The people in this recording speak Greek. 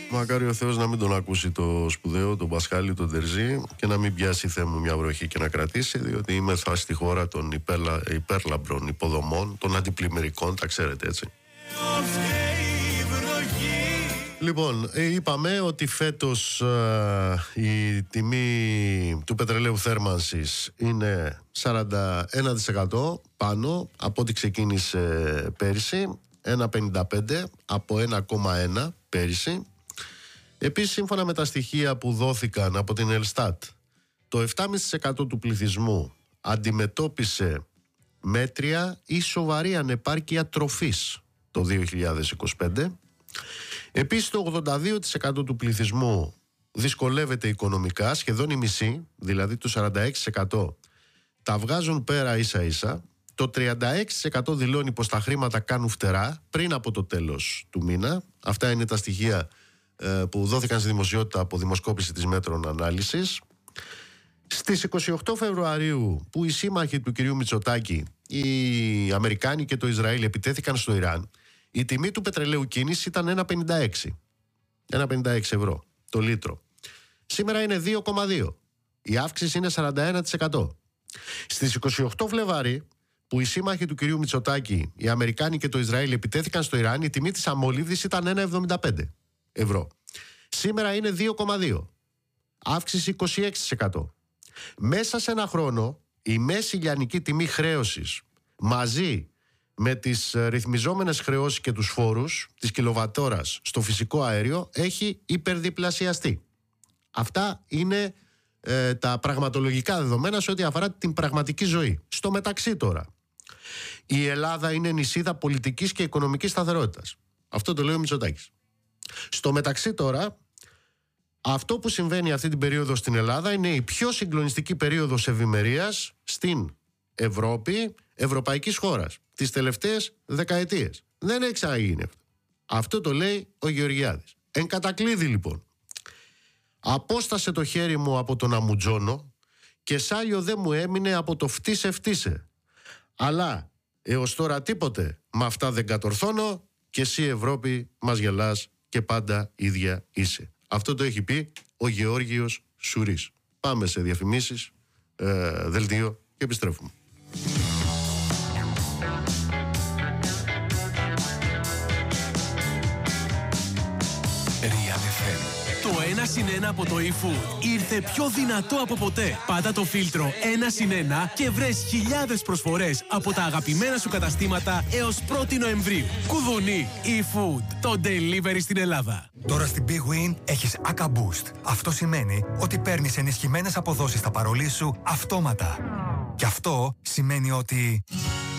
Μακάρι ο Θεός να μην τον ακούσει το σπουδαίο, τον Πασχάλη, τον Τερζή, και να μην πιάσει Θεέ μου μια βροχή και να κρατήσει, διότι είμαι θα στη χώρα των υπέρλαμπρων υποδομών, των αντιπλημμυρικών, τα ξέρετε έτσι. Λοιπόν, είπαμε ότι φέτος η τιμή του πετρελαίου θέρμανσης είναι 41% πάνω από ό,τι ξεκίνησε πέρυσι, 1,55 από 1,1 πέρυσι. Επίσης, σύμφωνα με τα στοιχεία που δόθηκαν από την Ελστάτ, το 7,5% του πληθυσμού αντιμετώπισε μέτρια ή σοβαρή ανεπάρκεια τροφής το 2025. Επίσης, το 82% του πληθυσμού δυσκολεύεται οικονομικά, σχεδόν η μισή, δηλαδή το 46%, τα βγάζουν πέρα ίσα ίσα. Το 36% δηλώνει πως τα χρήματα κάνουν φτερά πριν από το τέλος του μήνα. Αυτά είναι τα στοιχεία που δόθηκαν στη δημοσιότητα από δημοσκόπηση της Μέτρων Ανάλυσης. Στις 28 Φεβρουαρίου, που οι σύμμαχοι του κυρίου Μητσοτάκη, οι Αμερικάνοι και το Ισραήλ, επιτέθηκαν στο Ιράν, η τιμή του πετρελαίου κίνηση ήταν 1,56 ευρώ το λίτρο. Σήμερα είναι 2,2. Η αύξηση είναι 41%. Στις 28 Φλεβάρι, που οι σύμμαχοι του κυρίου Μητσοτάκη, οι Αμερικάνοι και το Ισραήλ, επιτέθηκαν στο Ιράν, η τιμή της αμμολύβδης ήταν 1,75 ευρώ. Σήμερα είναι 2,2. Αύξηση 26%. Μέσα σε ένα χρόνο, η μέση λιανική τιμή χρέωσης, μαζί με τις ρυθμιζόμενες χρεώσεις και τους φόρους της κιλοβατόρας στο φυσικό αέριο, έχει υπερδιπλασιαστεί. Αυτά είναι τα πραγματολογικά δεδομένα σε ό,τι αφορά την πραγματική ζωή. Στο μεταξύ τώρα, η Ελλάδα είναι νησίδα πολιτικής και οικονομικής σταθερότητας. Αυτό το λέει ο Μητσοτάκης. Στο μεταξύ τώρα, αυτό που συμβαίνει αυτή την περίοδο στην Ελλάδα είναι η πιο συγκλονιστική περίοδος ευημερίας στην Ευρώπη, ευρωπαϊκής χώρας, τις τελευταίες δεκαετίες. Δεν έχει ξαναγίνει αυτό. Αυτό το λέει ο Γεωργιάδης. Εν κατακλείδη λοιπόν, απόστασε το χέρι μου από τον αμουτζόνο και σάλιο δεν μου έμεινε από το φτύσε. Αλλά έως τώρα τίποτε, με αυτά δεν κατορθώνω και εσύ Ευρώπη μας γελάς και πάντα ίδια είσαι. Αυτό το έχει πει ο Γεώργιος Σουρής. Πάμε σε διαφημίσεις, δελτίο και επιστρέφουμε. Το 1+1 από το eFood ήρθε πιο δυνατό από ποτέ. Πάτα το φίλτρο 1+1 και βρες χιλιάδες προσφορές από τα αγαπημένα σου καταστήματα έως 1η Νοεμβρίου. Κουδουνί eFood, το delivery στην Ελλάδα. Τώρα στην Big Win έχεις ACA Boost. Αυτό σημαίνει ότι παίρνεις ενισχυμένες αποδόσεις στα παρολί σου αυτόματα. Και αυτό σημαίνει ότι